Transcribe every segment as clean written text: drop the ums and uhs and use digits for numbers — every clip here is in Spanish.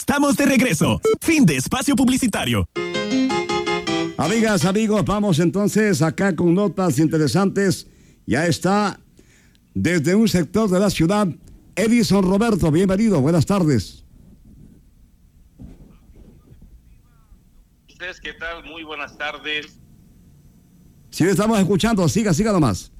Estamos de regreso. Fin de espacio publicitario. Amigas, amigos, vamos entonces acá con notas interesantes. Ya está desde un sector de la ciudad, Edison Roberto. Bienvenido, buenas tardes. ¿Ustedes qué tal? Muy buenas tardes. Sí, le estamos escuchando. Siga nomás.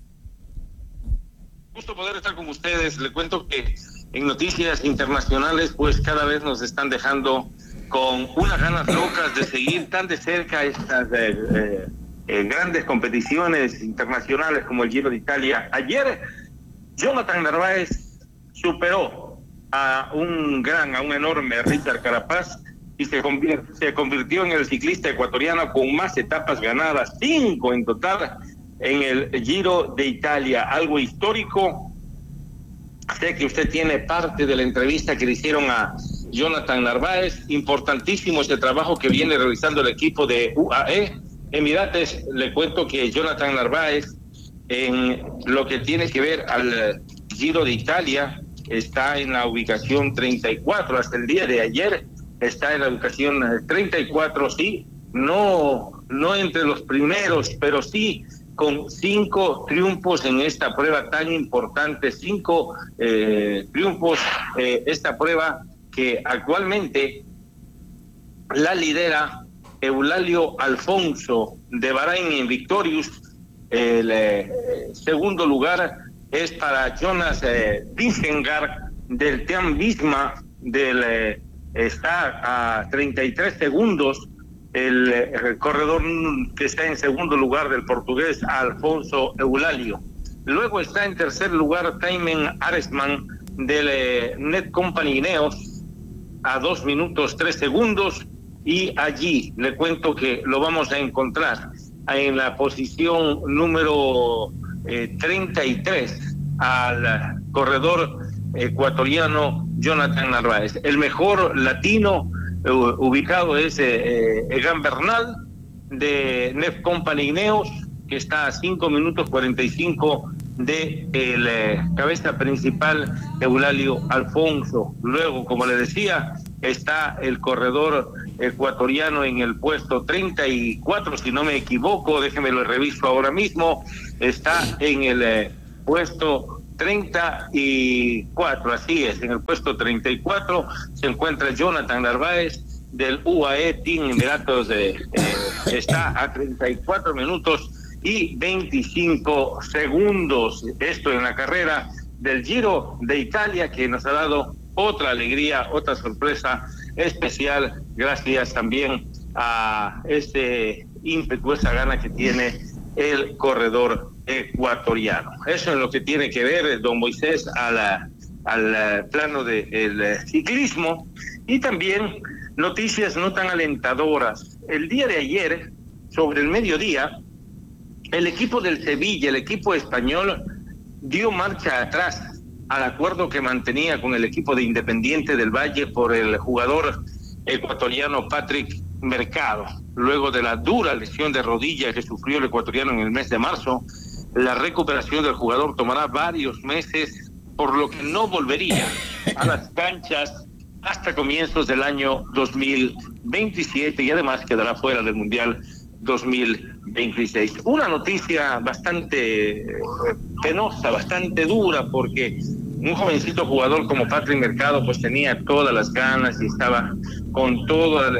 Gusto poder estar con ustedes. Le cuento que en noticias internacionales, pues cada vez nos están dejando con unas ganas locas de seguir tan de cerca estas grandes competiciones internacionales como el Giro de Italia. Ayer, Jonathan Narváez superó a un enorme Richard Carapaz y se convirtió en el ciclista ecuatoriano con más etapas ganadas, 5 en total, en el Giro de Italia. Algo histórico. Sé que usted tiene parte de la entrevista que le hicieron a Jonathan Narváez. Importantísimo este trabajo que viene realizando el equipo de UAE Emirates. Le cuento que Jonathan Narváez, en lo que tiene que ver al Giro de Italia, está en la ubicación 34. Hasta el día de ayer está en la ubicación 34, sí, no entre los primeros, pero sí con 5 triunfos en esta prueba tan importante, 5 triunfos, esta prueba que actualmente la lidera Eulalio Alfonso de Bahrain en Victorious. El segundo lugar es para Jonas Vingegaard del Team Visma, está a 33 segundos. El corredor que está en segundo lugar del portugués Alfonso Eulalio. Luego está en tercer lugar Thymen Arensman del Net Company Ineos a 2 minutos 3 segundos, y allí le cuento que lo vamos a encontrar en la posición número 33 al corredor ecuatoriano Jonathan Narváez. El mejor latino ubicado es Egan Bernal de Net Company Ineos, que está a 5 minutos 45 de el cabeza principal Eulalio Alfonso. Luego, como le decía, está el corredor ecuatoriano en el puesto 34, si no me equivoco, déjeme lo reviso ahora mismo, está en el puesto 34, así es, en el puesto 34 se encuentra Jonathan Narváez del UAE Team Emiratos, está a 34 minutos y 25 segundos, esto en la carrera del Giro de Italia, que nos ha dado otra alegría, otra sorpresa especial, gracias también a este ímpetu, esa gana que tiene el corredor ecuatoriano. Eso es lo que tiene que ver, don Moisés, al plano del ciclismo. Y también noticias no tan alentadoras. El día de ayer, sobre el mediodía, el equipo del Sevilla, el equipo español, dio marcha atrás al acuerdo que mantenía con el equipo de Independiente del Valle por el jugador ecuatoriano Patrick Mercado. Luego de la dura lesión de rodilla que sufrió el ecuatoriano en el mes de marzo, la recuperación del jugador tomará varios meses, por lo que no volvería a las canchas hasta comienzos del año 2027 y además quedará fuera del Mundial 2026. Una noticia bastante penosa, bastante dura, porque un jovencito jugador como Patrick Mercado pues tenía todas las ganas y estaba con toda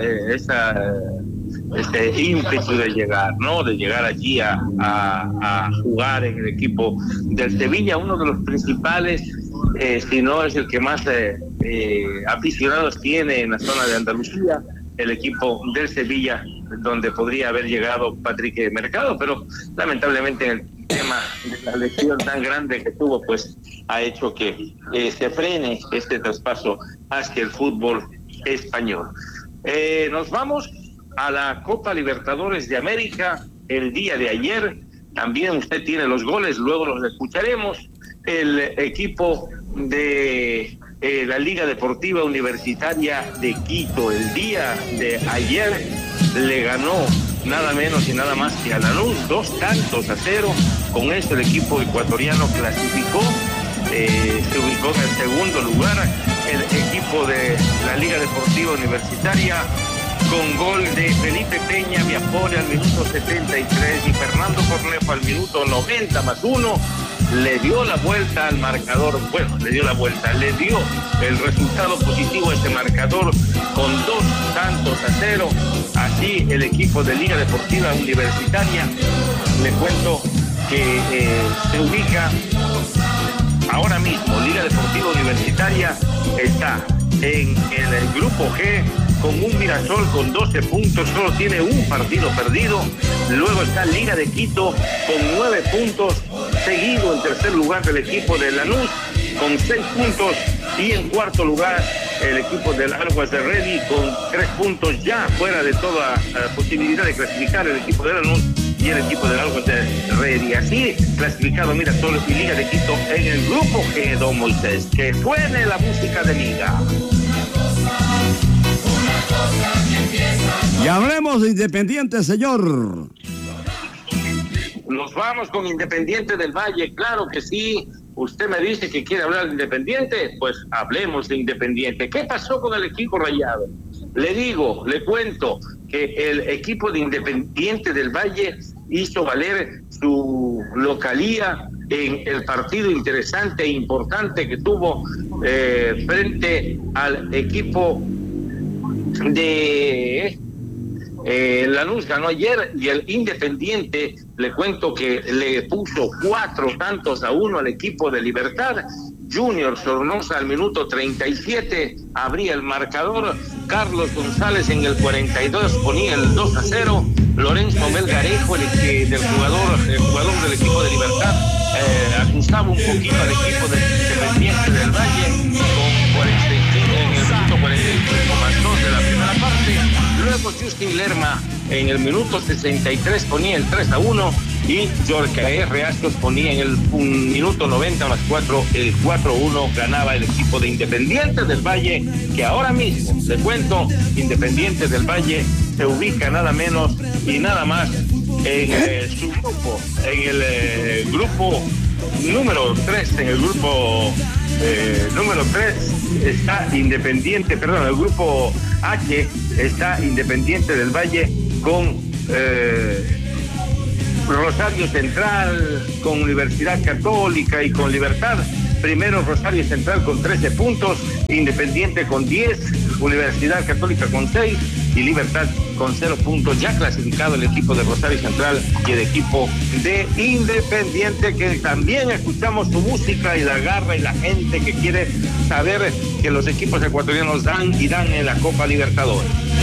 este ímpetu de llegar, ¿no? De llegar allí a jugar en el equipo del Sevilla, uno de los principales, si no es el que más aficionados tiene en la zona de Andalucía, el equipo del Sevilla, donde podría haber llegado Patrick Mercado, pero lamentablemente el tema de la lesión tan grande que tuvo, pues ha hecho que se frene este traspaso hacia el fútbol español. Nos vamos a la Copa Libertadores de América el día de ayer. También usted tiene los goles, luego los escucharemos. El equipo de la Liga Deportiva Universitaria de Quito el día de ayer le ganó nada menos y nada más que a Lanús 2-0. Con esto el equipo ecuatoriano clasificó, se ubicó en el segundo lugar el equipo de la Liga Deportiva Universitaria con gol de Felipe Peña Viajore al minuto 73 y Fernando Cornejo al minuto 90 más 1. Le dio la vuelta al marcador, le dio el resultado positivo a este marcador con 2-0. Así el equipo de Liga Deportiva Universitaria, le cuento que se ubica ahora mismo. Liga Deportiva Universitaria está en el grupo G con un Mirasol con 12 puntos, solo tiene un partido perdido. Luego está Liga de Quito con 9 puntos, seguido en tercer lugar del equipo de Lanús con 6 puntos y en cuarto lugar el equipo del Aguas de Ready con 3 puntos, ya fuera de toda posibilidad de clasificar el equipo de Lanús y el equipo del Aguas de Ready. Así clasificado Mirasol y Liga de Quito en el grupo G, don Moisés. Que suene la música de Liga. Y hablemos de Independiente, señor. Nos vamos con Independiente del Valle, claro que sí. Usted me dice que quiere hablar de Independiente, pues hablemos de Independiente. ¿Qué pasó con el equipo rayado? Le cuento que el equipo de Independiente del Valle hizo valer su localía en el partido interesante e importante que tuvo frente al equipo de Lanús. Ganó ayer y el Independiente, le cuento que le puso 4-1 al equipo de Libertad. Junior Sornosa al minuto 37 abría el marcador. Carlos González en el 42 ponía el 2-0. Lorenzo Melgarejo, el jugador del equipo de Libertad, acusaba un poquito al equipo de Independiente del Valle con 45 en el minuto 45 más 2 de la primera parte. Luego Justin Lerma en el minuto 63 ponía el 3-1 y Jorge Reascos ponía en el minuto 90 más 4 el 4-1. Ganaba el equipo de Independiente del Valle, que ahora mismo, le cuento, Independiente del Valle se ubica nada menos y nada más en su grupo, en el grupo número 3, en el grupo número 3 está Independiente, perdón, el grupo H está Independiente del Valle con Rosario Central, con Universidad Católica y con Libertad. Primero Rosario Central con 13 puntos, Independiente con 10, Universidad Católica con 6 y Libertad con 0 puntos. Ya clasificado el equipo de Rosario Central y el equipo de Independiente, que también escuchamos su música y la garra y la gente que quiere saber que los equipos ecuatorianos dan y dan en la Copa Libertadores.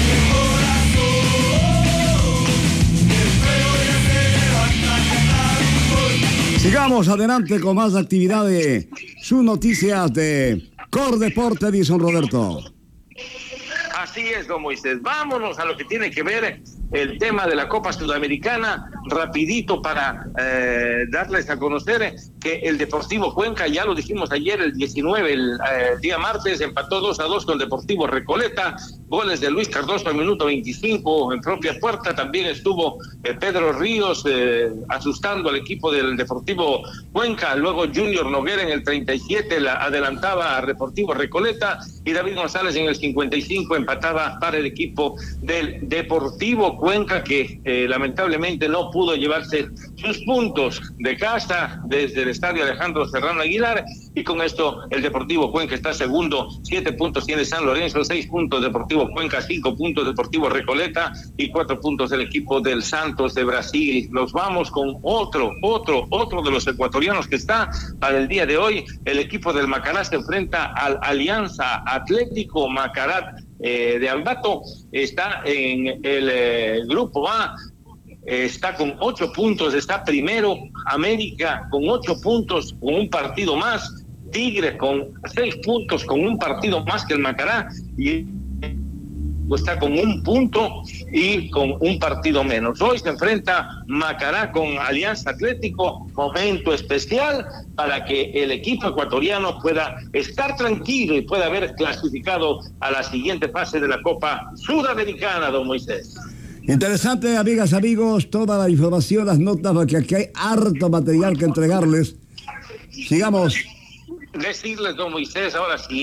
Sigamos adelante con más actividades. Sus noticias de Cordeporte, Edison Roberto. Así es, don Moisés. Vámonos a lo que tiene que ver el tema de la Copa Sudamericana, rapidito para darles a conocer que el Deportivo Cuenca, ya lo dijimos ayer, el 19, el día martes, empató 2-2 con Deportivo Recoleta, goles de Luis Cardoso al minuto 25 en propia puerta. También estuvo Pedro Ríos asustando al equipo del Deportivo Cuenca. Luego Junior Noguera en el 37 la adelantaba a Deportivo Recoleta y David González en el 55 empataba para el equipo del Deportivo Cuenca, que lamentablemente no pudo llevarse sus puntos de casa desde el estadio Alejandro Serrano Aguilar, y con esto el Deportivo Cuenca está segundo, 7 puntos tiene San Lorenzo, 6 puntos Deportivo Cuenca, 5 puntos Deportivo Recoleta y 4 puntos el equipo del Santos de Brasil. Nos vamos con otro de los ecuatorianos que está para el día de hoy. El equipo del Macará se enfrenta al Alianza Atlético Macará de Ambato. Está en el grupo A, está con 8 puntos, está primero. América con 8 puntos, con un partido más. Tigre con 6 puntos, con un partido más que el Macará, y está con 1 punto y con un partido menos. Hoy se enfrenta Macará con Alianza Atlético, momento especial para que el equipo ecuatoriano pueda estar tranquilo y pueda haber clasificado a la siguiente fase de la Copa Sudamericana, don Moisés. Interesante, amigas, amigos, toda la información, las notas, porque aquí hay harto material que entregarles. Sigamos. Decirles, don Moisés, ahora sí,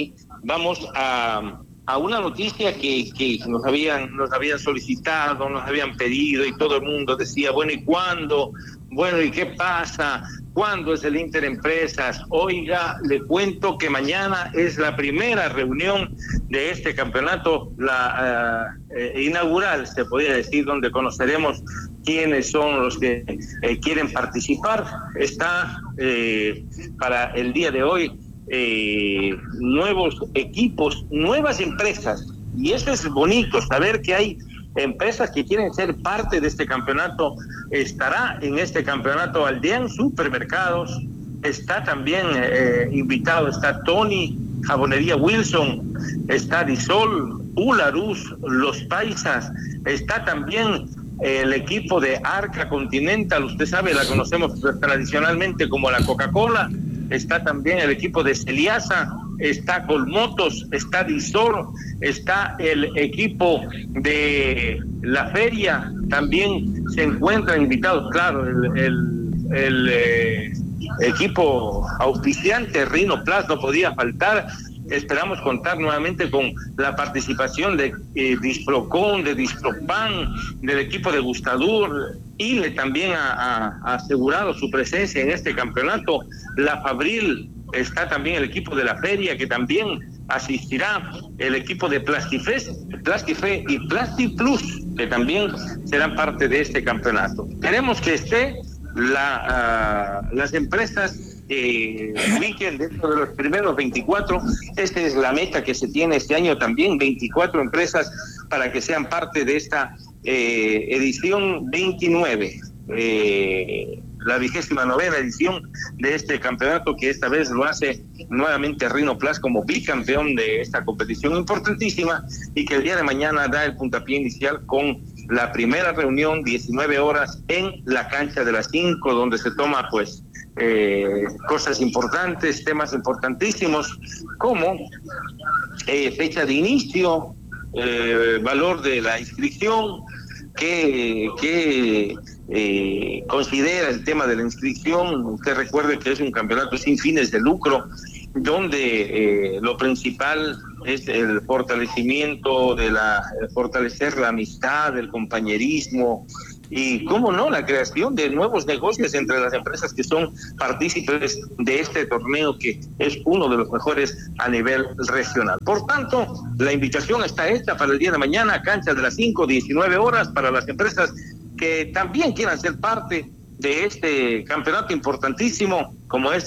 vamos a una noticia que nos habían solicitado, nos habían pedido, y todo el mundo decía, bueno, ¿y cuándo? Bueno, ¿y qué pasa? ¿Cuándo es el Interempresas? Oiga, le cuento que mañana es la primera reunión de este campeonato, la inaugural, se podría decir, donde conoceremos quiénes son los que quieren participar. Está para el día de hoy nuevos equipos, nuevas empresas, y eso es bonito, saber que hay empresas que quieren ser parte de este campeonato. Estará en este campeonato Aldean Supermercados, está también invitado, está Tony, Jabonería Wilson, está Disol, Ularus, Los Paisas, está también el equipo de Arca Continental, usted sabe, la conocemos tradicionalmente como la Coca-Cola, está también el equipo de Celiasa, está Colmotos, está Disor, está el equipo de la feria, también se encuentran invitados, claro, el equipo auspiciante Rhino Plus no podía faltar. Esperamos contar nuevamente con la participación de Disprocon, de Dispropan, del equipo de Gustadur. Ile también ha asegurado su presencia en este campeonato. La Fabril, está también el equipo de la feria, que también asistirá, el equipo de Plastife y Plastiplus, que también serán parte de este campeonato. Queremos que esté las empresas ubiquen dentro de los primeros 24. Esta es la meta que se tiene este año también, 24 empresas para que sean parte de esta edición 29, la 29ª edición de este campeonato, que esta vez lo hace nuevamente Rhino Plus como bicampeón de esta competición importantísima, y que el día de mañana da el puntapié inicial con la primera reunión, 19 horas, en la cancha de las 5, donde se toma pues cosas importantes, temas importantísimos, como fecha de inicio, valor de la inscripción, que considera el tema de la inscripción. Usted recuerde que es un campeonato sin fines de lucro, donde lo principal es el fortalecimiento fortalecer la amistad, el compañerismo, y cómo no, la creación de nuevos negocios entre las empresas que son partícipes de este torneo, que es uno de los mejores a nivel regional. Por tanto, la invitación está hecha para el día de mañana, cancha de las 5, 19 horas, para las empresas que también quieran ser parte de este campeonato importantísimo como es